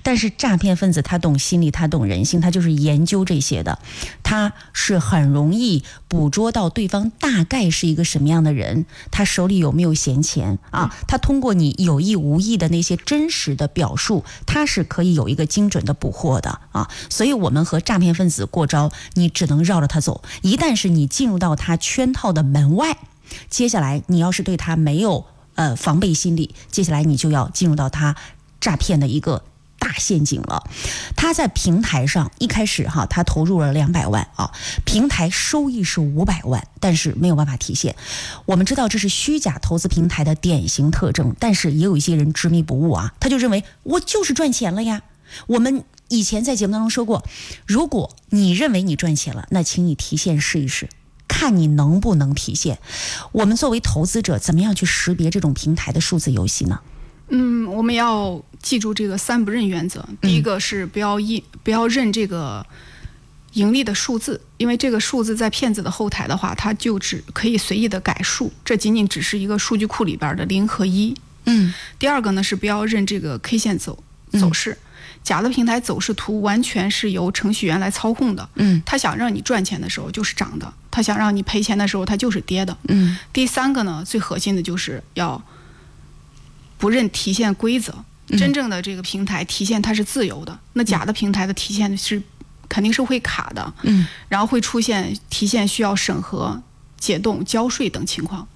但是诈骗分子他懂心理，他懂人性，他就是研究这些的，他是很容易捕捉到对方大概是一个什么样的人，他手里有没有闲钱啊？他通过你有意无意的那些真实的表述，他是可以有一个精准的捕获的啊。所以我们和诈骗分子过招，你只能绕着他走。一旦是你进入到他圈套的门外，接下来你要是对他没有防备心理，接下来你就要进入到他诈骗的一个大陷阱了。他在平台上一开始他投入了200万啊，平台收益是500万，但是没有办法体现。我们知道这是虚假投资平台的典型特征，但是也有一些人执迷不悟啊，他就认为我就是赚钱了呀。我们以前在节目当中说过，如果你认为你赚钱了，那请你提现试一试，看你能不能提现。我们作为投资者，怎么样去识别这种平台的数字游戏呢？ 我们要记住这个3不认原则。第一个是不要认这个盈利的数字，因为这个数字在骗子的后台的话，它就只可以随意的改数，这仅仅只是一个数据库里边的0和1。第二个呢是不要认这个 K 线走势。假的平台走势图完全是由程序员来操控的，他想让你赚钱的时候就是涨的，他想让你赔钱的时候它就是跌的。第三个呢，最核心的就是要不认提现规则。真正的这个平台提现它是自由的，那假的平台的提现是肯定是会卡的，然后会出现提现需要审核、解冻、交税等情况。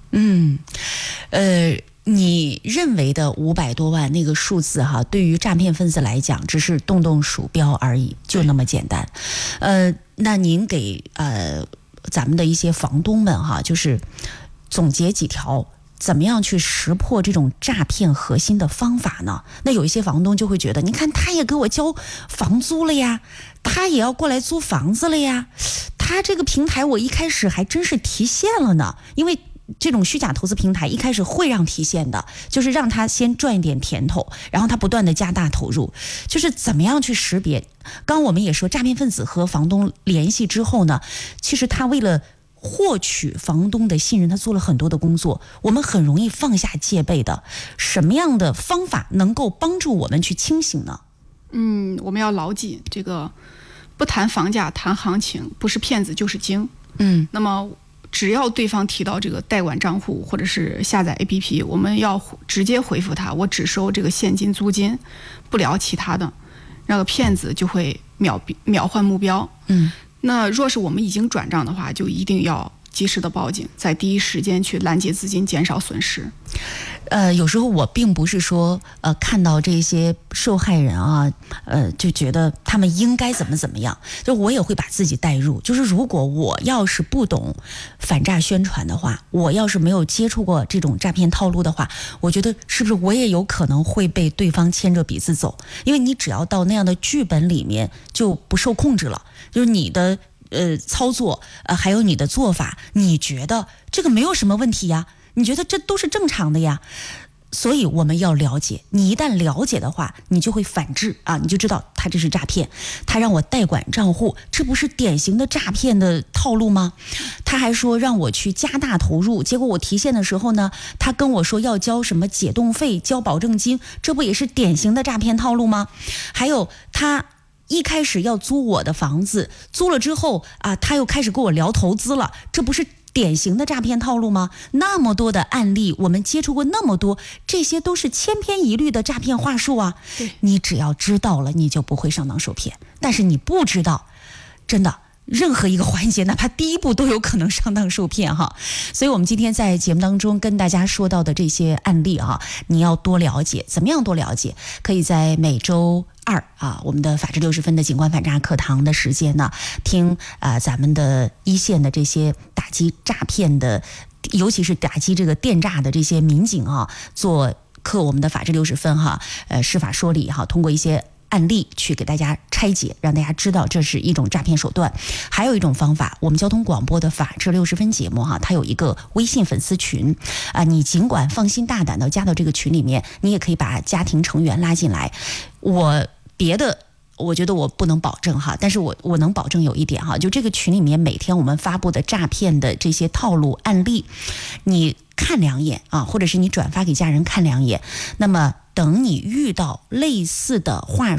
你认为的500多万那个数字对于诈骗分子来讲只是动动鼠标而已，就那么简单。那您给咱们的一些房东们就是总结几条怎么样去识破这种诈骗核心的方法呢？那有一些房东就会觉得，你看他也给我交房租了呀，他也要过来租房子了呀，他这个平台我一开始还真是提现了呢。因为这种虚假投资平台一开始会让提现的，就是让他先赚一点甜头，然后他不断的加大投入。就是怎么样去识别？刚我们也说，诈骗分子和房东联系之后呢，其实他为了获取房东的信任，他做了很多的工作，我们很容易放下戒备的。什么样的方法能够帮助我们去清醒呢？ 我们要牢记这个，不谈房价谈行情，不是骗子就是精。那么只要对方提到这个代管账户或者是下载 APP， 我们要直接回复他，我只收这个现金租金，不聊其他的，那个骗子就会秒换目标。那若是我们已经转账的话，就一定要及时的报警，在第一时间去拦截资金，减少损失。 有时候我并不是说看到这些受害人就觉得他们应该怎么样，就我也会把自己带入。就是如果我要是不懂反诈宣传的话，我要是没有接触过这种诈骗套路的话，我觉得是不是我也有可能会被对方牵着鼻子走？因为你只要到那样的剧本里面就不受控制了，就是你的操作还有你的做法，你觉得这个没有什么问题呀，你觉得这都是正常的呀。所以我们要了解，你一旦了解的话，你就会反制你就知道他这是诈骗，他让我代管账户，这不是典型的诈骗的套路吗？他还说让我去加大投入，结果我提现的时候呢，他跟我说要交什么解冻费、交保证金，这不也是典型的诈骗套路吗？还有他一开始要租我的房子，租了之后他又开始跟我聊投资了，这不是典型的诈骗套路吗？那么多的案例，我们接触过那么多，这些都是千篇一律的诈骗话术啊。你只要知道了，你就不会上当受骗。但是你不知道，真的任何一个环节，哪怕第一步都有可能上当受骗所以我们今天在节目当中跟大家说到的这些案例你要多了解。怎么样多了解？可以在每周2我们的法治60分的警官反诈课堂的时间呢，听咱们的一线的这些打击诈骗的，尤其是打击这个电诈的这些民警做课我们的法治60分释法说理通过一些案例去给大家拆解，让大家知道这是一种诈骗手段。还有一种方法，我们交通广播的法治60分节目它有一个微信粉丝群你尽管放心大胆的加到这个群里面，你也可以把家庭成员拉进来。别的我觉得我不能保证但是我能保证有一点就这个群里面每天我们发布的诈骗的这些套路案例，你看两眼或者是你转发给家人看两眼，那么等你遇到类似的话